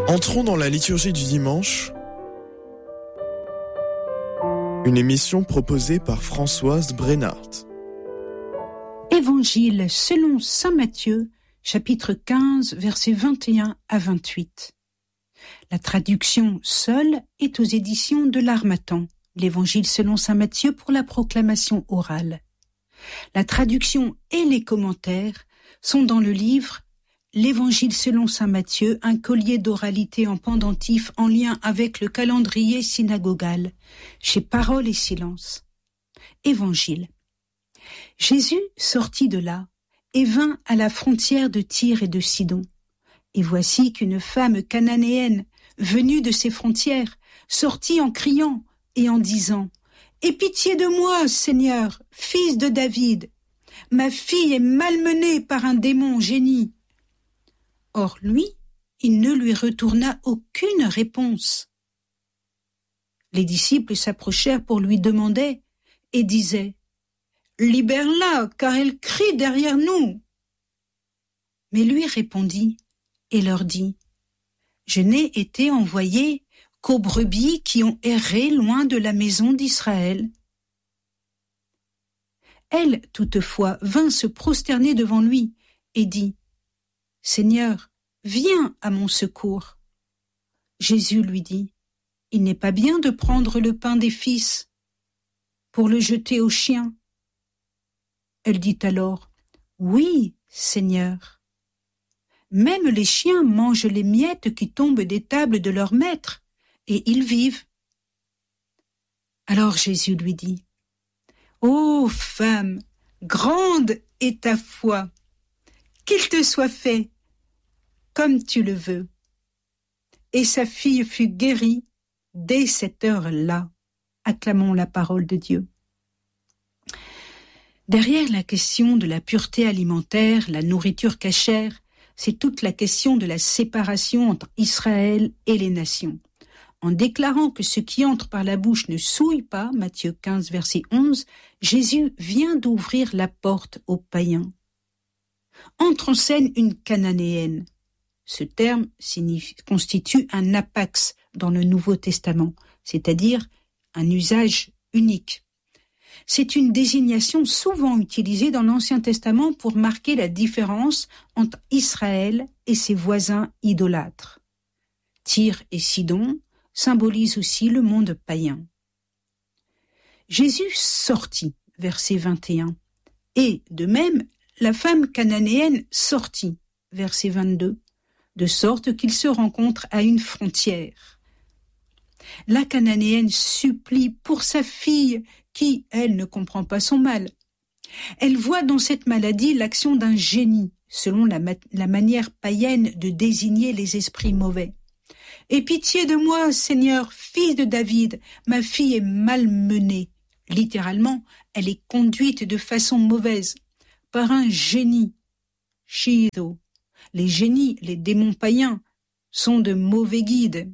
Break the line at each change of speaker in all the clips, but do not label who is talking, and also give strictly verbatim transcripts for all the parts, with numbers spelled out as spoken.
Entrons dans la liturgie du dimanche, une émission proposée par Françoise Brennart.
Évangile selon saint Matthieu, chapitre quinze, versets vingt et un à vingt-huit. La traduction seule est aux éditions de l'Harmattan, l'Évangile selon saint Matthieu pour la proclamation orale. La traduction et les commentaires sont dans le livre L'Évangile selon saint Matthieu, un collier d'oralité en pendentif en lien avec le calendrier synagogal, chez Parole et Silence. Évangile. Jésus sortit de là et vint à la frontière de Tyr et de Sidon. Et voici qu'une femme cananéenne, venue de ces frontières, sortit en criant et en disant « Aie pitié de moi, Seigneur, fils de David. Ma fille est malmenée par un démon génie. » Or lui, il ne lui retourna aucune réponse. Les disciples s'approchèrent pour lui demander et disaient « Libère-la, car elle crie derrière nous. » Mais lui répondit et leur dit « Je n'ai été envoyé qu'aux brebis qui ont erré loin de la maison d'Israël. » Elle, toutefois, vint se prosterner devant lui et dit « Seigneur, viens à mon secours. » Jésus lui dit « Il n'est pas bien de prendre le pain des fils pour le jeter aux chiens. » Elle dit alors « Oui, Seigneur. Même les chiens mangent les miettes qui tombent des tables de leurs maîtres, et ils vivent. » Alors Jésus lui dit « Ô femme, grande est ta foi, qu'il te soit fait comme tu le veux. » Et sa fille fut guérie dès cette heure-là. Acclamons la parole de Dieu. Derrière la question de la pureté alimentaire, la nourriture cachère, c'est toute la question de la séparation entre Israël et les nations. En déclarant que ce qui entre par la bouche ne souille pas, Matthieu quinze, verset onze, Jésus vient d'ouvrir la porte aux païens. Entre en scène une cananéenne. Ce terme signifie, constitue un apax dans le Nouveau Testament, c'est-à-dire un usage unique. C'est une désignation souvent utilisée dans l'Ancien Testament pour marquer la différence entre Israël et ses voisins idolâtres. Tyr et Sidon symbolisent aussi le monde païen. Jésus sortit, verset vingt et un, et de même, la femme cananéenne sortit, verset vingt-deux, de sorte qu'ils se rencontrent à une frontière. La cananéenne supplie pour sa fille qui, elle, ne comprend pas son mal. Elle voit dans cette maladie l'action d'un génie, selon la, ma- la manière païenne de désigner les esprits mauvais. « Aie pitié de moi, Seigneur, fils de David, ma fille est malmenée. » Littéralement, elle est conduite de façon mauvaise par un génie. Shido. Les génies, les démons païens, sont de mauvais guides.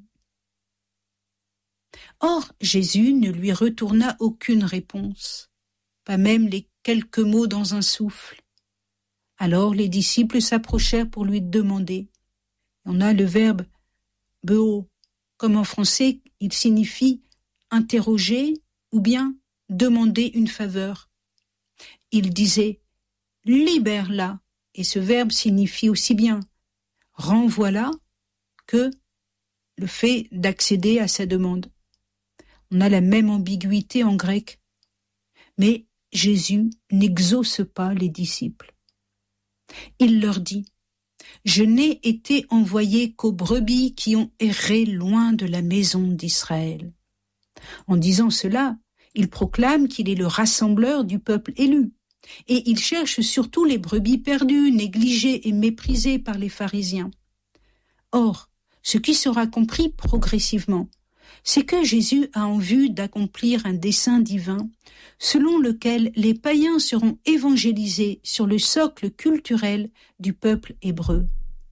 Or, Jésus ne lui retourna aucune réponse, pas même les quelques mots dans un souffle. Alors les disciples s'approchèrent pour lui demander. On a le verbe « beo », comme en français, il signifie « interroger » ou bien « demander une faveur ». Il disait « libère-la » et ce verbe signifie aussi bien « renvoie-la » que le fait d'accéder à sa demande. On a la même ambiguïté en grec. Mais Jésus n'exauce pas les disciples. Il leur dit « Je n'ai été envoyé qu'aux brebis qui ont erré loin de la maison d'Israël. » En disant cela, il proclame qu'il est le rassembleur du peuple élu. Et il cherche surtout les brebis perdues, négligées et méprisées par les pharisiens. Or, ce qui sera compris progressivement, c'est que Jésus a en vue d'accomplir un dessein divin selon lequel les païens seront évangélisés sur le socle culturel du peuple hébreu.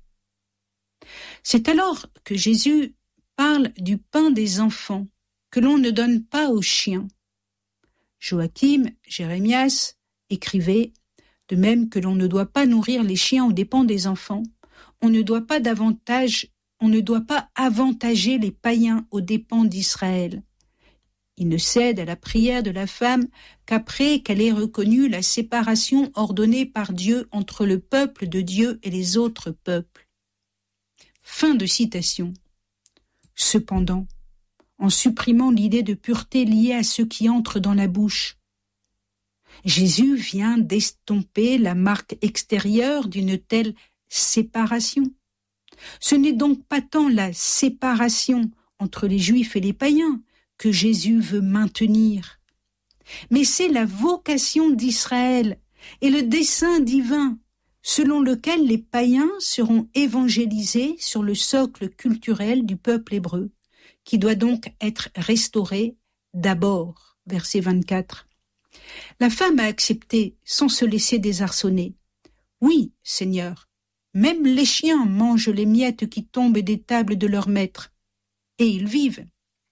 C'est alors que Jésus parle du pain des enfants que l'on ne donne pas aux chiens. Joachim, Jérémias écrivait, de même que l'on ne doit pas nourrir les chiens aux dépens des enfants, on ne doit pas davantage on ne doit pas avantager les païens aux dépens d'Israël. Il ne cède à la prière de la femme qu'après qu'elle ait reconnu la séparation ordonnée par Dieu entre le peuple de Dieu et les autres peuples. Fin de citation. Cependant, en supprimant l'idée de pureté liée à ceux qui entrent dans la bouche, Jésus vient d'estomper la marque extérieure d'une telle séparation. Ce n'est donc pas tant la séparation entre les Juifs et les païens que Jésus veut maintenir, mais c'est la vocation d'Israël et le dessein divin selon lequel les païens seront évangélisés sur le socle culturel du peuple hébreu, qui doit donc être restauré d'abord. Verset vingt-quatre. La femme a accepté sans se laisser désarçonner. Oui, Seigneur, même les chiens mangent les miettes qui tombent des tables de leurs maîtres, et ils vivent.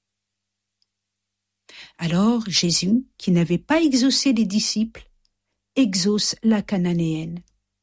Alors Jésus, qui n'avait pas exaucé les disciples, exauce la Cananéenne.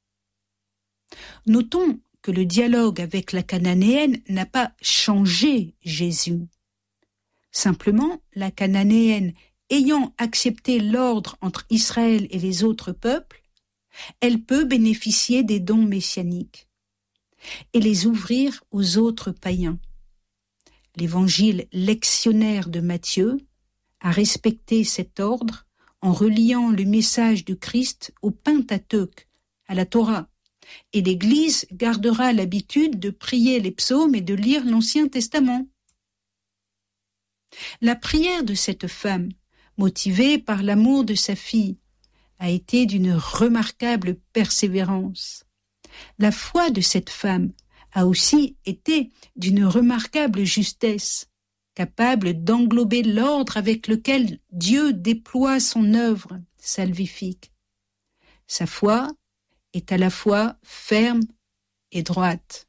Notons que le dialogue avec la Cananéenne n'a pas changé Jésus. Simplement, la Cananéenne, ayant accepté l'ordre entre Israël et les autres peuples, elle peut bénéficier des dons messianiques et les ouvrir aux autres païens. L'évangile lectionnaire de Matthieu a respecté cet ordre en reliant le message du Christ au Pentateuque, à la Torah, et l'Église gardera l'habitude de prier les psaumes et de lire l'Ancien Testament. La prière de cette femme, motivée par l'amour de sa fille, a été d'une remarquable persévérance. La foi de cette femme a aussi été d'une remarquable justesse, capable d'englober l'ordre avec lequel Dieu déploie son œuvre salvifique. Sa foi est à la fois ferme et droite.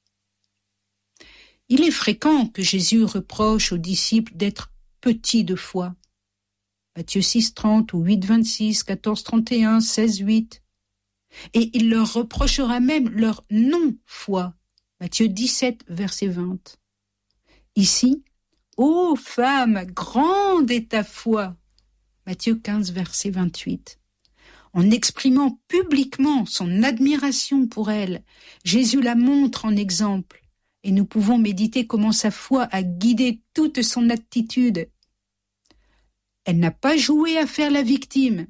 Il est fréquent que Jésus reproche aux disciples d'être petits de foi. Matthieu six trente ou huit vingt-six, quatorze trente et un, seize huit. Et il leur reprochera même leur non-foi. Matthieu dix-sept, verset vingt. Ici, ô femme, grande est ta foi. Matthieu quinze, verset vingt-huit. En exprimant publiquement son admiration pour elle, Jésus la montre en exemple, et nous pouvons méditer comment sa foi a guidé toute son attitude. Elle n'a pas joué à faire la victime.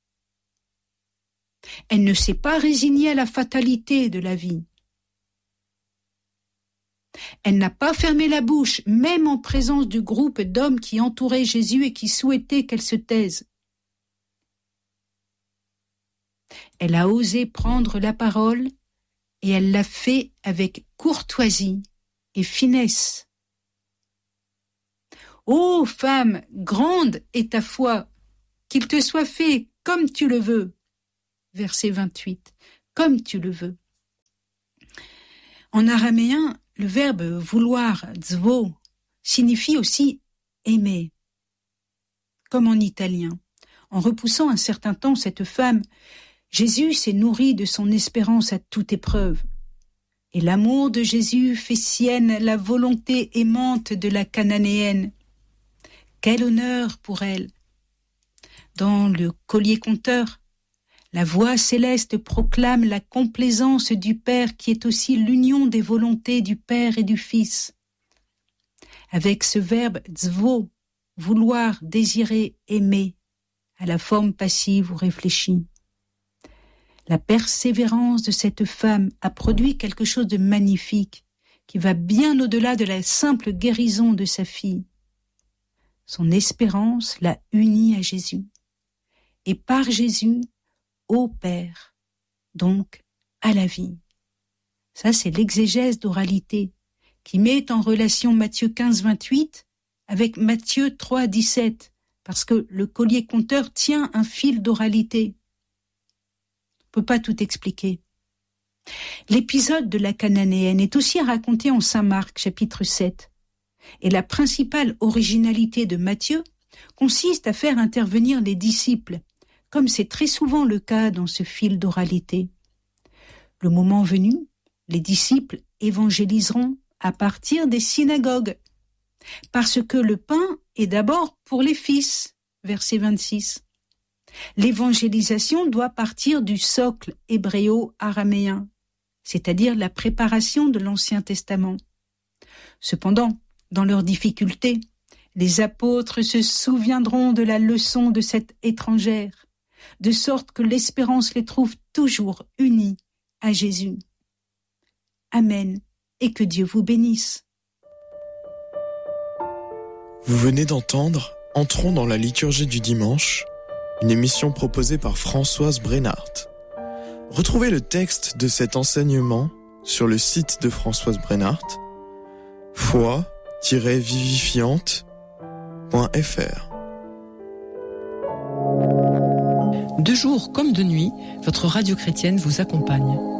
Elle ne s'est pas résignée à la fatalité de la vie. Elle n'a pas fermé la bouche, même en présence du groupe d'hommes qui entouraient Jésus et qui souhaitaient qu'elle se taise. Elle a osé prendre la parole et elle l'a fait avec courtoisie et finesse. Ô femme, grande est ta foi, qu'il te soit fait comme tu le veux. Verset vingt-huit, comme tu le veux. En araméen, le verbe vouloir, tzvo, signifie aussi aimer. Comme en italien. En repoussant un certain temps cette femme, Jésus s'est nourri de son espérance à toute épreuve. Et l'amour de Jésus fait sienne la volonté aimante de la Cananéenne. Quel honneur pour elle! Dans le collier-conteur, la voix céleste proclame la complaisance du Père qui est aussi l'union des volontés du Père et du Fils. Avec ce verbe tzvo, vouloir, désirer, aimer, à la forme passive ou réfléchie. La persévérance de cette femme a produit quelque chose de magnifique qui va bien au-delà de la simple guérison de sa fille. Son espérance l'a unie à Jésus. Et par Jésus, au Père, donc à la vie. Ça, c'est l'exégèse d'oralité qui met en relation Matthieu quinze vingt-huit avec Matthieu trois dix-sept, parce que le collier-conteur tient un fil d'oralité. On ne peut pas tout expliquer. L'épisode de la Cananéenne est aussi raconté en Saint Marc, chapitre sept. Et la principale originalité de Matthieu consiste à faire intervenir les disciples, comme c'est très souvent le cas dans ce fil d'oralité. Le moment venu, les disciples évangéliseront à partir des synagogues. Parce que le pain est d'abord pour les fils, verset vingt-six. L'évangélisation doit partir du socle hébréo-araméen, c'est-à-dire la préparation de l'Ancien Testament. Cependant, dans leurs difficultés, les apôtres se souviendront de la leçon de cette étrangère, de sorte que l'espérance les trouve toujours unis à Jésus. Amen, et que Dieu vous bénisse.
Vous venez d'entendre Entrons dans la liturgie du dimanche, une émission proposée par Françoise Brennart. Retrouvez le texte de cet enseignement sur le site de Françoise Brennart, foi tiret vivifiante point f r.
De jour comme de nuit, votre radio chrétienne vous accompagne.